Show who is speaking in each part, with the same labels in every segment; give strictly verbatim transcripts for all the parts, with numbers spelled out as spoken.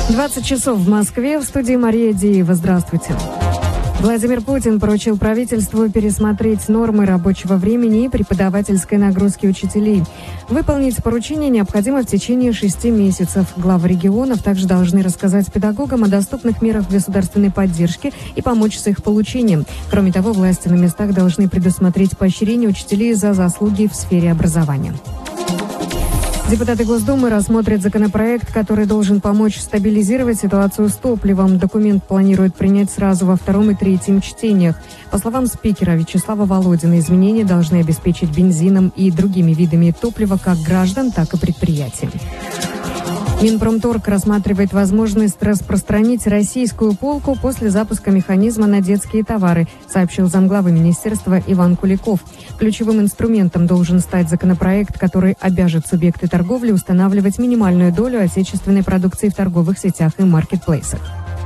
Speaker 1: двадцать часов в Москве. В студии Мария Деева. Здравствуйте. Владимир Путин поручил правительству пересмотреть нормы рабочего времени и преподавательской нагрузки учителей. Выполнить поручение необходимо в течение шести месяцев. Главы регионов также должны рассказать педагогам о доступных мерах государственной поддержки и помочь с их получением. Кроме того, власти на местах должны предусмотреть поощрение учителей за заслуги в сфере образования. Депутаты Госдумы рассмотрят законопроект, который должен помочь стабилизировать ситуацию с топливом. Документ планируют принять сразу во втором и третьем чтениях. По словам спикера Вячеслава Володина, изменения должны обеспечить бензином и другими видами топлива как граждан, так и предприятий. Минпромторг рассматривает возможность распространить российскую полку после запуска механизма на детские товары, сообщил замглавы министерства Иван Куликов. Ключевым инструментом должен стать законопроект, который обяжет субъекты торговли устанавливать минимальную долю отечественной продукции в торговых сетях и маркетплейсах.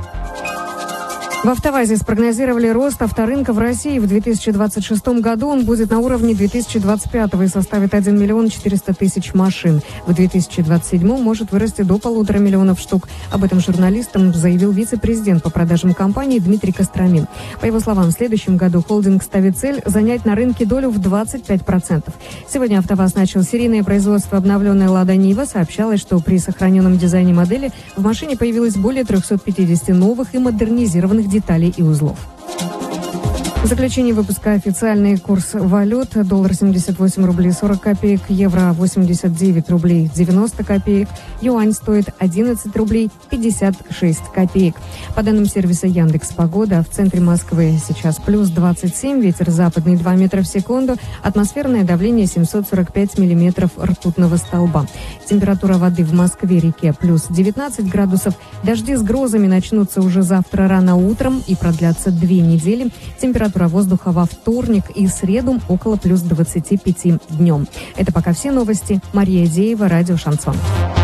Speaker 1: В «АвтоВАЗе» спрогнозировали рост авторынка в России. В две тысячи двадцать шестом году он будет на уровне две тысячи двадцать пятого и составит один миллион четыреста тысяч машин. В две тысячи двадцать седьмом может вырасти до полутора миллионов штук. Об этом журналистам заявил вице-президент по продажам компании Дмитрий Костромин. По его словам, в следующем году холдинг ставит цель занять на рынке долю в двадцать пять процентов. Сегодня «АвтоВАЗ» начал серийное производство обновленной «Лада Нива». Сообщалось, что при сохраненном дизайне модели в машине появилось более трехсот пятидесяти новых и модернизированных деталей и узлов. В заключении выпуска официальный курс валют. Доллар семьдесят восемь рублей сорок копеек, евро восемьдесят девять рублей девяносто копеек, юань стоит одиннадцать рублей пятьдесят шесть копеек. По данным сервиса Яндекс.Погода, в центре Москвы сейчас плюс двадцать семь, ветер западный два метра в секунду, атмосферное давление семьсот сорок пять миллиметров ртутного столба. Температура воды в Москве-реке плюс девятнадцать градусов. Дожди с грозами начнутся уже завтра рано утром и продлятся две недели. Температура воздуха во вторник и среду около плюс двадцати пяти днем. Это пока все новости. Мария Деева, радио «Шансон».